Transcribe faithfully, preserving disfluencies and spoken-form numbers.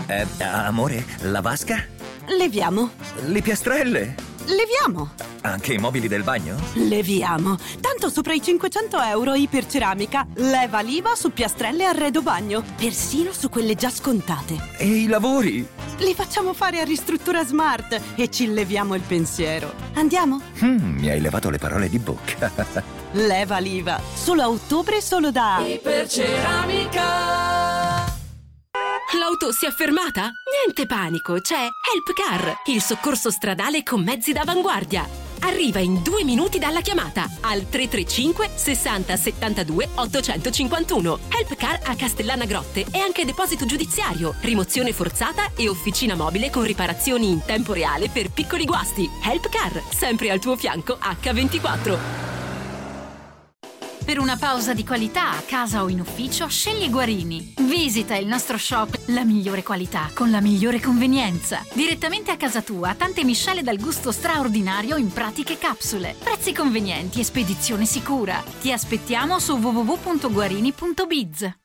Eh, amore, la vasca? Leviamo. Le piastrelle? Leviamo. Anche i mobili del bagno? Leviamo. Tanto sopra i cinquecento euro Iperceramica. Leva l'I V A su piastrelle e arredo bagno. Persino su quelle già scontate. E i lavori? Li facciamo fare a Ristruttura Smart e ci leviamo il pensiero. Andiamo? Mm, mi hai levato le parole di bocca. Leva l'I V A. Solo a ottobre, solo da Iperceramica. L'auto si è fermata? Niente panico, c'è Helpcar, il soccorso stradale con mezzi d'avanguardia. Arriva in due minuti dalla chiamata al tre tre cinque sessanta settantadue ottocentocinquantuno. Helpcar a Castellana Grotte e anche deposito giudiziario, rimozione forzata e officina mobile con riparazioni in tempo reale per piccoli guasti. Helpcar, sempre al tuo fianco acca ventiquattro. Per una pausa di qualità a casa o in ufficio, scegli Guarini. Visita il nostro shop, la migliore qualità con la migliore convenienza. Direttamente a casa tua, tante miscele dal gusto straordinario in pratiche capsule. Prezzi convenienti e spedizione sicura. Ti aspettiamo su w w w punto guarini punto biz.